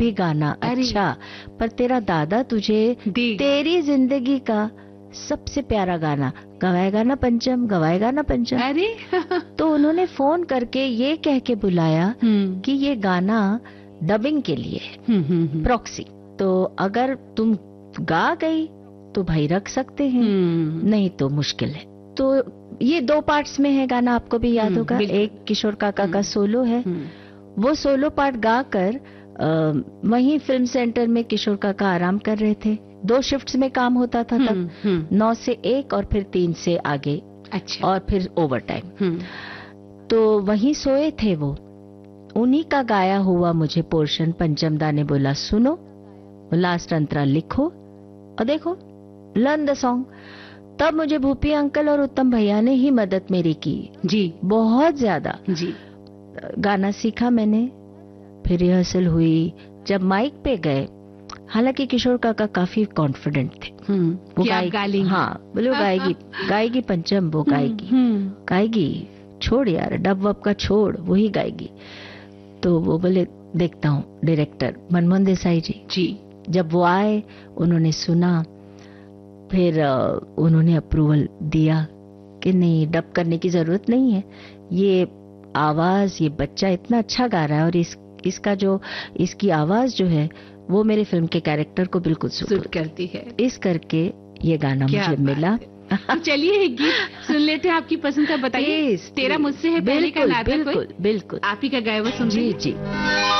भी गाना अच्छा, पर तेरा दादा तुझे तेरी जिंदगी का सबसे प्यारा गाना गवाएगा ना पंचम, गवाएगा ना पंचम। अरे तो उन्होंने फोन करके ये कह के बुलाया कि ये गाना डबिंग के लिए है, प्रॉक्सी, तो अगर तुम गा गई तो भाई रख सकते हैं, नहीं तो मुश्किल है। तो ये 2 पार्ट्स में है गाना, आपको भी याद होगा। एक किशोर काका का सोलो है, वो सोलो पार्ट गाकर वहीं फिल्म सेंटर में किशोर काका आराम कर रहे थे। 2 शिफ्ट्स में काम होता था तब, 9 से 1 और फिर 3 से आगे। अच्छा। और फिर ओवर टाइम। तो वहीं सोए थे वो, उन्हीं का गाया हुआ मुझे पोर्शन पंचमदा ने बोला सुनो, लास्ट अंतरा लिखो और देखो, लर्न द सॉन्ग। तब मुझे भूपी अंकल और उत्तम भैया ने ही मदद मेरी की जी, बहुत ज्यादा जी। गाना सीखा मैंने, फिर रिहर्सल हुई। जब माइक पे गए, हालांकि किशोर काका काफी कॉन्फिडेंट थे, वो गाएगी, हाँ बोले वो गाएगी, गाएगी पंचम, वो गाएगी, गाएगी, छोड़ यार डब वब का छोड़, वही गाएगी। तो वो बोले देखता हूँ, डायरेक्टर मनमोहन देसाई जी। जब वो आए, उन्होंने सुना, फिर उन्होंने अप्रूवल दिया कि नहीं, डब करने की जरूरत नहीं है, ये आवाज, ये बच्चा इतना अच्छा गा रहा है और इसका जो, इसकी आवाज जो है वो मेरे फिल्म के कैरेक्टर को बिल्कुल सूट करती है। इस करके ये गाना मुझे मिला। तो चलिए एक गीत सुन लेते हैं आपकी पसंद का, बताइए। तेरा मुझसे है पहले का नाटक, बिल्कुल बिल्कुल आप ही का गाया हुआ सुन जी।